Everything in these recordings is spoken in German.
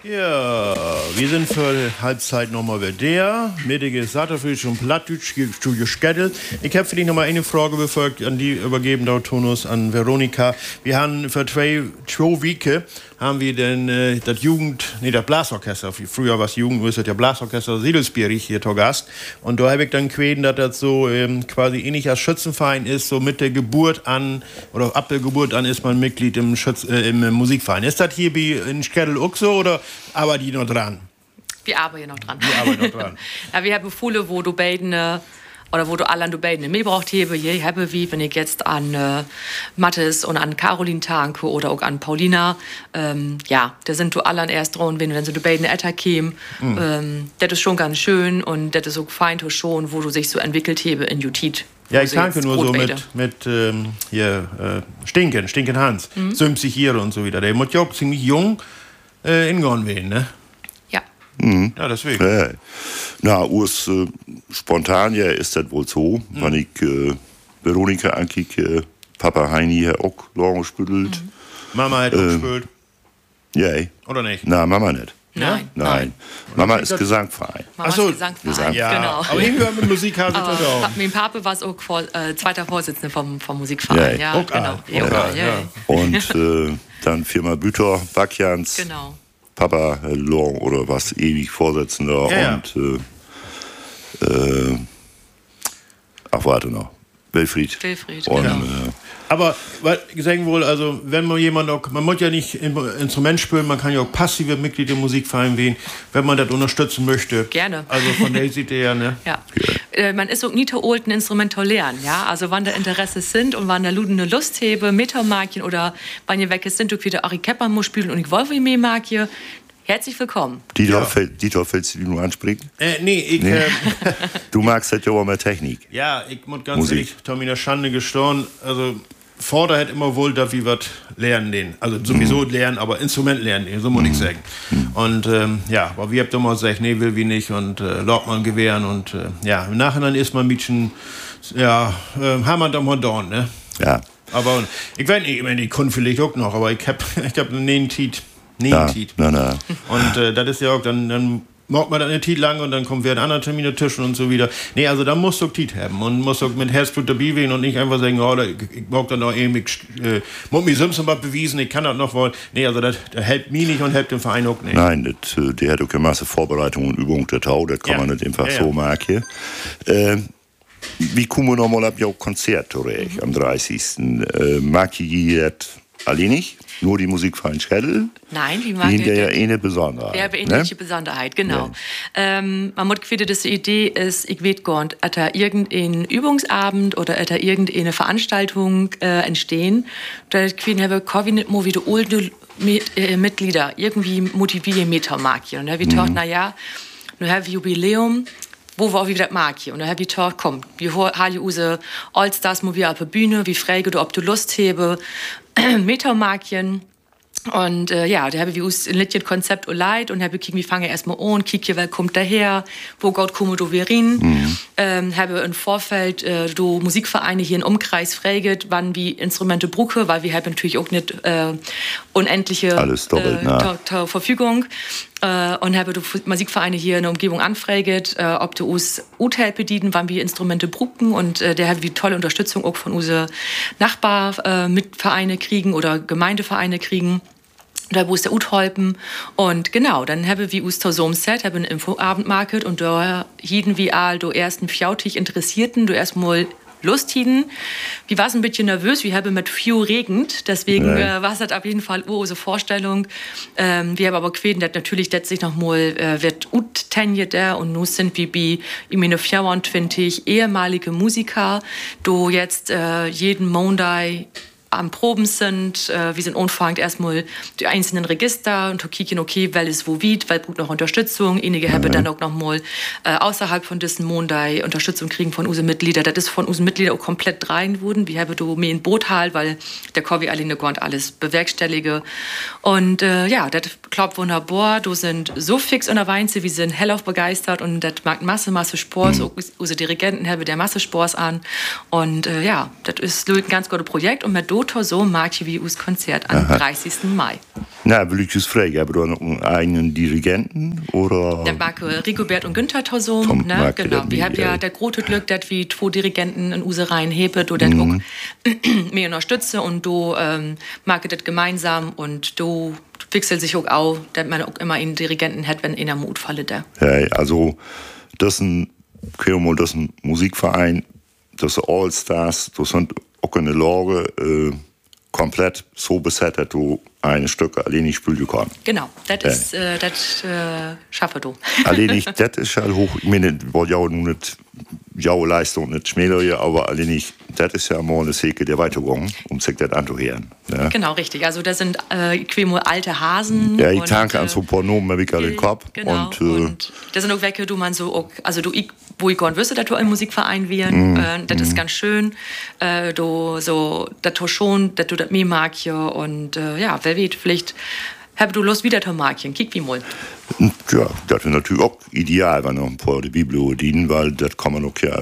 Ja, wir sind für Halbzeit nochmal bei der. Mittige Satterfisch und Plattdeutsch, Studio Schedel. Ich habe für dich nochmal eine Frage befolgt, an die übergeben, der Tonus, an Veronika. Wir haben für zwei Wochen haben wir denn das das Blasorchester, früher war es Jugend, ist das ja Blasorchester Siedelsbierich hier zu Gast. Und da habe ich dann gesehen, dass das so quasi ähnlich als Schützenverein ist, so mit der Geburt an, oder ab der Geburt an ist man Mitglied im Musikverein. Ist das hier in Schedel auch so, oder arbeiten die noch dran? Wir arbeiten noch dran. Ja, wir haben viele, wo du beiden oder wo du alle an du beiden mehr braucht habe, wie wenn ich jetzt an Mathis und an Caroline Tanke oder auch an Paulina, da sind du alle an erst dran, wenn so du beiden älter kämen. Das ist schon ganz schön und das ist so fein schon, wo du sich so entwickelt habe in Jutit. Ja, ich tanke nur so mit Stinken Hans, 50 Jahre und so wieder. Der muss ja auch ziemlich jung ingehen werden, ne? Ja, deswegen. Ja. Na, spontan ja ist das wohl so, wenn ich Veronika ankicke, Papa Heini hat auch lange gespielt. Mama hat auch gespielt. Ja. Oder nicht? Na, Mama nicht. Nein. Mama ist Gesangverein. Achso, Gesangverein. Ja, genau. Aber irgendwann mit Musik habe ich das auch. Mein Papa war auch zweiter Vorsitzender vom Musikverein. Ja, genau. Und dann Firma Büter, Backjans. Genau. Papa Long oder was, ewig Vorsitzender und warte noch, Wilfried. Und, genau. Aber was ich sagen wohl, also wenn man man muss ja nicht Instrument spielen, man kann ja auch passive Mitglied im Musikverein werden, wenn man das unterstützen möchte. Gerne. Also von der Seite her, ne? Ja. Man ist auch nie zu alt, ein Instrument zu lernen, ja. Also wann da Interesse sind und wann da Luden eine Lust habe, Metermarkien oder wann ihr weg ist, sind du wieder Ari Kepper muss spielen und ich wollte mehr mag hier. Herzlich willkommen. Dieter, willst du die nur ansprechen? Nee. Du magst halt ja auch mehr Technik. Ja, ich muss ganz ehrlich, Tomina Schande gestorben, also Vorder hat immer wohl, dass wir was lernen. Also sowieso lernen, aber Instrument lernen, so muss ich sagen. Und aber wir habt immer gesagt, nee, will wir nicht und lockt man Gewehren und im Nachhinein ist man ein bisschen, Hammer am Dorn, ne? Ja. Aber ich weiß nicht, ich meine, die Kunden vielleicht auch noch, aber ich hab einen Tiet. Na. Und das ist ja auch, dann mag man dann eine Tiet lang und dann kommt wieder ein anderer Termin dazwischen und so wieder. Nee, also da musst du auch Tiet haben und musst auch mit Herzblut dabei werden und nicht einfach sagen, ich mag dann noch eben, muss mir Simpson was bewiesen, ich kann das noch wohl. Nee, also das hilft mir nicht und hilft dem Verein auch nicht. Nein, der hat auch eine Masse Vorbereitung und Übung der Tau, das kann man nicht einfach so machen. Wie kommen wir nochmal ab, ja auch Konzert, oder am 30. Mag ich das alle nicht? Nur die Musikverein Schedel? Nein, die mag ich ja eine Besonderheit. Ja, ähnliche Besonderheit, genau. Ja. Man muss gewinnen, dass die Idee ist, ich weiß gar nicht, dass da irgendein Übungsabend oder dass da irgendeine Veranstaltung entstehen. Da gewinnen wir Covid nicht mehr wieder alte Mitglieder irgendwie motivieren mit Marke. Und da habe ich gedacht, nun haben wir Jubiläum, wo wir wieder Marke. Und da habe ich gedacht, komm, wir haben unsere Allstars mal wieder auf der Bühne, wie frage du, ob du Lust habe, Metermarkien. Und da habe ich uns ein Liedchen Konzept leid und habe ich, wie fange erstmal an, kicke, wer kommt daher, wo Gott komme du wir rein. Habe im Vorfeld do Musikvereine hier im Umkreis fraget, wann wie Instrumente bruche, weil wir haben natürlich auch nicht unendliche alles doppelt, zur Verfügung. Und habe du Musikvereine hier in der Umgebung anfraget, ob du uns Hotel bedienen, wann wir Instrumente brucken und der hat wie tolle Unterstützung auch von unsere Nachbarmitvereine kriegen oder Gemeindevereine kriegen. Da wo ist der Utholpen und genau, dann habe wir us so ein Set, habe ein Infoabendmarket und da hieden wir all do ersten fjautig Interessierten, du erstmal Lust hieden. Wir waren ein bisschen nervös, wir haben mit viel regend, deswegen war es halt auf jeden Fall unsere Vorstellung. Wir haben aber gesehen, dass natürlich das sich noch mal wird uttenjet und nun sind wir bei meine 24 ehemalige Musiker, do jetzt jeden Monday am Proben sind. Wir sind anfangend erstmal die einzelnen Register und kicken, okay, weil es wo wie, weil braucht noch Unterstützung. Einige haben dann auch noch mal außerhalb von diesen Monday Unterstützung kriegen von unseren Mitgliedern. Das ist von unseren Mitgliedern auch komplett rein wurden. Wir haben da mehr in Boot halt, weil der Kovi alleine gar nicht alles bewerkstellige. Und das klappt wunderbar. Du sind so fix in der Weinze, wir sind hellauf begeistert und das macht Masse Sport. So unsere Dirigenten haben der Masse Sport an. Und das ist ein ganz gutes Projekt und mit so mag ich wie us Konzert am 30. Mai. Na, will ich es fragen, aber du noch einen eigenen Dirigenten, oder? Der mag Rigobert und Günther Tausum, ne? Genau. Wir haben ja das große Glück, dass wir 2 Dirigenten in use Reihen hebe, du dann auch mir unterstütze und du mag das gemeinsam und du wechselt sich auch, dass man auch immer einen Dirigenten hat, wenn einer Mut falle da. Ja, also das ist ein Musikverein, das sind All-Stars, das sind auch in der Lage komplett so besetzt, dass du ein Stück allein nicht spielen kannst. Genau, das schaffe du. Allein das ist ja hoch, ich meine, ich wollte ja auch nicht jouw Leistung nicht schmälern, aber allein das ist ja mal eine Säge der Weitergang, um sich das anzuhören. Ja? Genau, richtig. Also das sind alte Hasen. Ja, ich tanke an so ein paar Nomen, habe ich gerade den Kopf. Genau, und das sind auch Wecke, du man so, also du, wo ich gern wüsste, dass du im Musikverein wären, das ist ganz schön. Du so, dass du schon, dass du das mehr magst, und ja, wer weiß, vielleicht habe du Lust wieder zu machen. Kick wie mal. Ja, das ist natürlich auch ideal, wenn noch ein paar die Bibel dienen, weil das kann man auch ja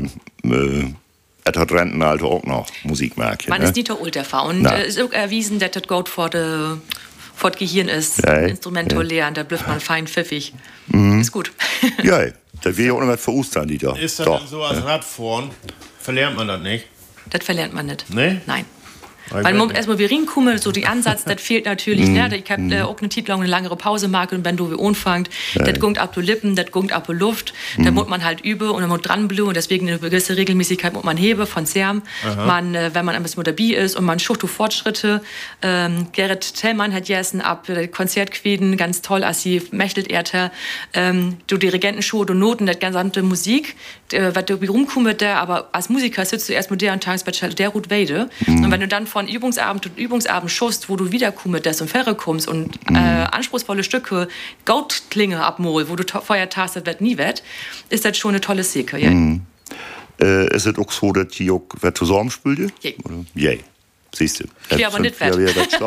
etwas Rentenalter auch noch Musik machen. Man ist nicht der Ulterfahr und es ist auch erwiesen, dass das gut für das Gehirn ist, Instrumente lernen, da bleibt man fein pfiffig. Ist gut. Ja, da will ja auch noch was für Ostern, die da. Ist das dann so als Radfahren? Verlernt man das nicht? Das verlernt man nicht. Nee? Nein. Weil man erstmal wie reinkommen, so die Ansatz, das fehlt natürlich. Ne? Ich habe auch eine Titel eine langere Pause machen und wenn du wie anfängt, das gungt ab die Lippen, das gungt ab die Luft, da muss man halt üben und dann muss dran bleiben und deswegen eine gewisse Regelmäßigkeit muss man heben von Serm. Man, wenn man ein bisschen dabei ist und man schucht Fortschritte. Gerrit Tellmann hat jessen ab Konzertqueden, ganz toll, als sie mächtelt er, du Dirigentenshow, du Noten, das gesamte Musik, was du wie rumkommst, aber als Musiker sitzt du erst mit der und Tagesbachelor der Ruth Weide und wenn du dann von Übungsabend und Übungsabend schaust, wo du wiederkommst und Ferre kommst und anspruchsvolle Stücke, Gautklinge abmol, wo du vorher tastet, wird nie wird, ist das schon eine tolle Säge. Ja. Ist es auch so, dass die auch zusammenspielen? Ja. Siehst du. Ja, aber nicht wert.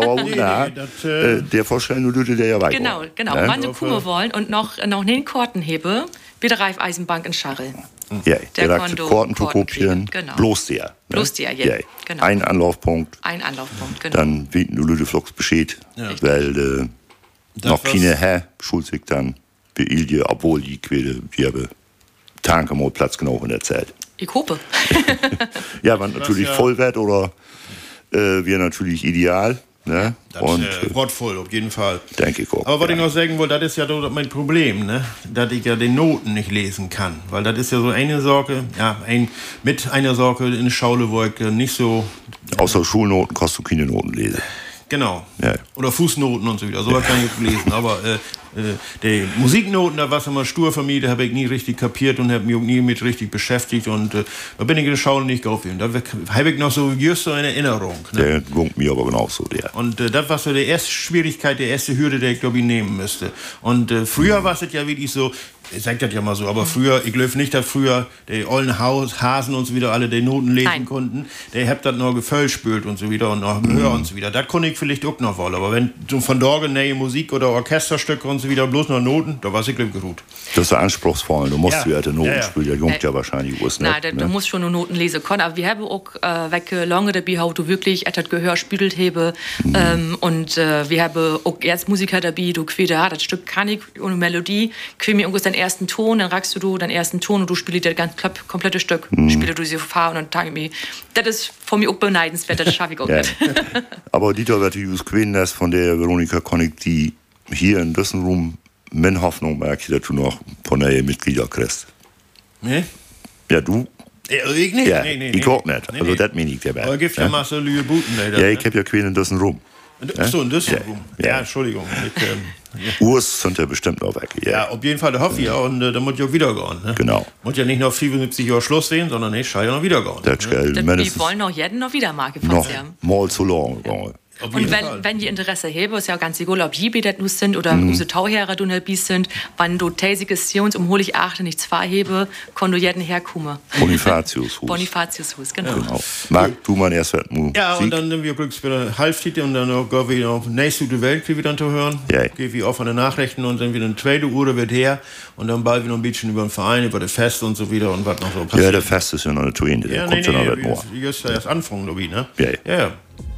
Der Vorstellung würde der ja weiter. Genau. Wenn du kommen wollen und noch einen Korten hebe, wieder Raiffeisenbank in Scharre. Ja, der Korten zu kopieren. Genau. Bloß der. Ne? Bloß der, ja. Genau. Ein Anlaufpunkt. Genau. Dann bieten du Lüde Flux Bescheid, weil noch keine Herr schult sich dann bei Ilje, obwohl die Quelle, die haben Tanke mal Platz genau in der Zeit. Ich hoffe. Ja, wenn natürlich voll wird oder wäre natürlich ideal. Ne? Das ist wortvoll, auf jeden Fall. Denke ich auch. Aber was ich noch sagen wollte, das ist ja mein Problem, ne? Dass ich ja den Noten nicht lesen kann. Weil das ist ja so eine Sorge, mit einer Sorge in der Schule, wo ich nicht so... Außer Schulnoten kannst du keine Noten lesen. Genau. Ja. Oder Fußnoten und so wieder. So kann ich lesen. Aber die Musiknoten, da war es immer stur für mich, da habe ich nie richtig kapiert und habe mich auch nie mit richtig beschäftigt. Und da bin ich in der Schule nicht aufgehört. Da habe ich noch so just so eine Erinnerung. Ne? Der gungt mir aber genauso, der. Und das war so die erste Schwierigkeit, die erste Hürde, die ich, glaube ich, nehmen müsste. Und früher war es ja wirklich so, ich sag das ja mal so, aber früher, ich glaube nicht, dass früher die ollen Hasen und so wieder alle die Noten lesen konnten. Der habt das noch gefüllspült und so wieder und noch Gehör und so wieder. Das konnte ich vielleicht auch noch wollen. Aber wenn so von Dorgen neue Musik oder Orchesterstücke und so wieder bloß noch Noten, da war es glücklich gut. Das ist anspruchsvoll. Du musst ja die Noten spielen. Der jungt ja wahrscheinlich was nicht. Nein, du musst schon nur Noten lesen können. Aber wir haben auch lange dabei, how du wirklich etwas Gehör spielt habe. Und wir haben auch erst Musiker dabei, du quäde, das Stück kann ich ohne Melodie, quäl mir irgendwas deinen ersten Ton, dann rackst du deinen ersten Ton und du spielst das ganz komplette Stück. Spiele du sie Fahr und dann tanke ich mich. Das ist von mir auch beneidenswert, das schaffe ich auch nicht. Aber die da wird die Queen von der Veronika Konig, die hier in diesem Raum mit Hoffnung merke, dass du noch von der Mitglieder kriegst. Nee? Ja, du? Ich nicht? Ja, nee, ich auch nicht. Also das meine ich dabei. Aber gibt ja mal so Lüge Buten. Ja, ich habe ja Queen in diesem Raum. Achso, in diesem Raum? Ja, Entschuldigung. Urs sind ja bestimmt noch weg. Ja, auf jeden Fall, da hoffe ich ja. Und da muss ich auch wieder gehen. Ne? Genau. Muss ja nicht noch 75 Jahre Schluss sehen, sondern ich schau ja noch wieder gehen. Die wollen noch jeden noch wieder machen. Noch mal zu lang. Und wenn die Interesse haben, ist ja ganz egal, ob die das nur sind oder unsere Tauherren du nicht sind, wenn du tätiges Sions hol ich achte nicht zwei hebe, kann du jeden herkommen. Bonifatiushus, genau. Mag du mal erst mit Musik? Ja, und dann nehmen wir Glücksspieler Halbtitel und dann gehen wir auf nächste Welt wieder zu hören. Ja. Gehen wir auch von den Nachrichten und dann wieder eine zweite Uhr wird her und dann bald wieder ein bisschen über den Verein, über das Fest und so wieder und was noch so passiert. Ja, der Fest ist ja noch nicht zu Ende. Ja, kommt ja noch nicht mehr. Just erst Anfang, glaube ich, ne? Ja.